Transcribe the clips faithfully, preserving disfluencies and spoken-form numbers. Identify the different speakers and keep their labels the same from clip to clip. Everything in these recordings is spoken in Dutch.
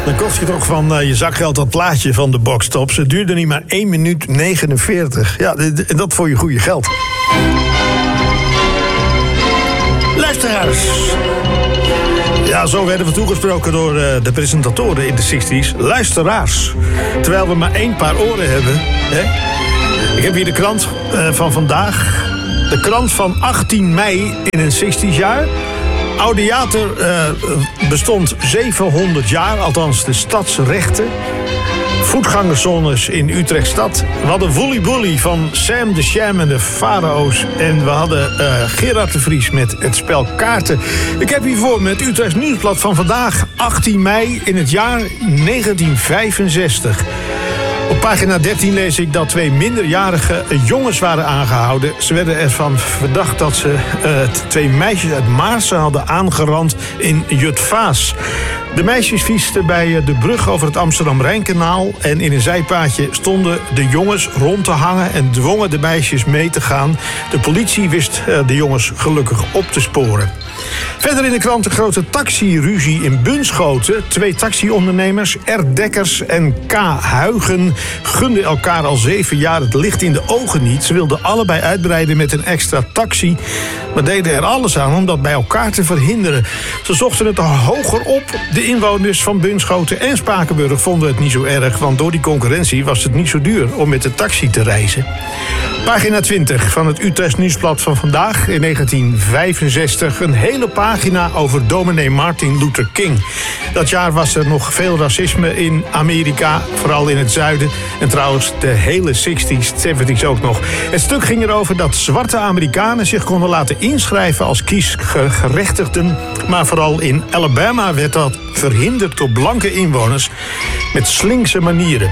Speaker 1: Dan kost je toch van uh, je zakgeld dat plaatje van de boxtops. Het duurde niet maar één minuut negenenveertig. Ja, en dat voor je goede geld. Luisteraars. Ja, zo werden we toegesproken door uh, de presentatoren in de zestig's. Luisteraars. Terwijl we maar één paar oren hebben. Hè? Ik heb hier de krant uh, van vandaag. De krant van achttien mei in een zestig jaar. Oudejater uh, bestond zevenhonderd jaar, althans de stadsrechten. Voetgangerszones in Utrechtstad. We hadden Woolly Bully van Sam de Sham en de Farao's. En we hadden uh, Gerard de Vries met het spel kaarten. Ik heb hier voor me het Utrechts Nieuwsblad van vandaag, achttien mei in het jaar negentien vijfenzestig. Op pagina dertien lees ik dat twee minderjarige jongens waren aangehouden. Ze werden ervan verdacht dat ze uh, twee meisjes uit Maarsen hadden aangerand in Jutphaas. De meisjes fietsten bij de brug over het Amsterdam-Rijnkanaal. En in een zijpaadje stonden de jongens rond te hangen en dwongen de meisjes mee te gaan. De politie wist uh, de jongens gelukkig op te sporen. Verder in de krant een grote taxiruzie in Bunschoten. Twee taxiondernemers, R. Dekkers en K. Huigen, gunden elkaar al zeven jaar het licht in de ogen niet. Ze wilden allebei uitbreiden met een extra taxi, maar deden er alles aan om dat bij elkaar te verhinderen. Ze zochten het hoger op. De inwoners van Bunschoten en Spakenburg vonden het niet zo erg, want door die concurrentie was het niet zo duur om met de taxi te reizen. Pagina twintig van het Utrechts Nieuwsblad van vandaag in negentien vijfenzestig. Een hele pagina over dominee Martin Luther King. Dat jaar was er nog veel racisme in Amerika, vooral in het zuiden. En trouwens de hele zestig's, zeventig's ook nog. Het stuk ging erover dat zwarte Amerikanen zich konden laten inschrijven als kiesgerechtigden. Maar vooral in Alabama werd dat verhinderd door blanke inwoners met slinkse manieren.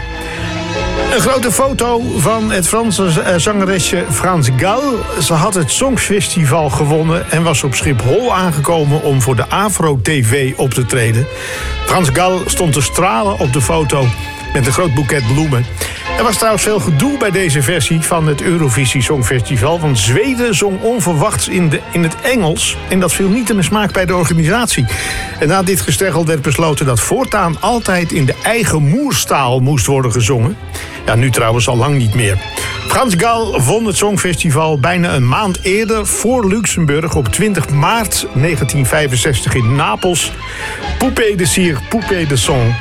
Speaker 1: Een grote foto van het Franse zangeresje France Gall. Ze had het Songfestival gewonnen en was op Schiphol aangekomen om voor de Afro T V op te treden. France Gall stond te stralen op de foto met een groot boeket bloemen. Er was trouwens veel gedoe bij deze versie van het Eurovisie Songfestival. Want Zweden zong onverwachts in, de, in het Engels. En dat viel niet in de smaak bij de organisatie. En na dit gesteggel werd besloten dat voortaan altijd in de eigen moerstaal moest worden gezongen. Ja, nu trouwens al lang niet meer. France Gall won het Songfestival bijna een maand eerder voor Luxemburg op twintig maart negentien vijfenzestig in Napels. Poupée de cire, poupée de son.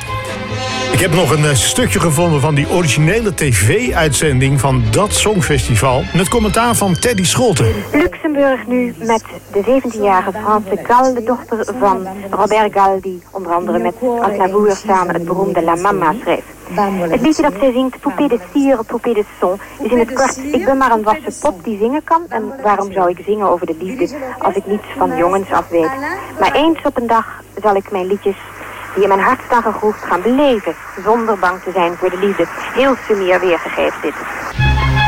Speaker 1: Ik heb nog een stukje gevonden van die originele tv-uitzending van dat Songfestival. Met commentaar van Teddy Scholten.
Speaker 2: Luxemburg nu met de zeventienjarige France Gall, de dochter van Robert Gall, die onder andere met Aznavour samen het beroemde La Mama schreef. Het liedje dat zij zingt, Poupée de cire, poupée de son, is in het kort: ik ben maar een wassen pop die zingen kan. En waarom zou ik zingen over de liefde als ik niets van jongens af weet? Maar eens op een dag zal ik mijn liedjes die in mijn hart staan gegroefd gaan beleven, zonder bang te zijn voor de liefde. Heel sumier weergegeven dit.